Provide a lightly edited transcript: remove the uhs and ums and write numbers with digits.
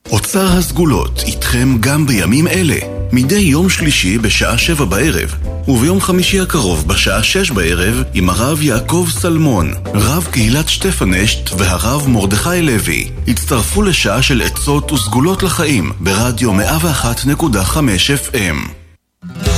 אוצר הסגולות איתכם גם בימים אלה, מדי יום שלישי בשעה 7 בערב, וביום חמישי הקרוב בשעה 6 בערב עם הרב יעקב סלמון, רב קהילת שטפנשט והרב מרדכי לוי. הצטרפו לשעה של עצות וסגולות לחיים ברדיו 101.5 FM.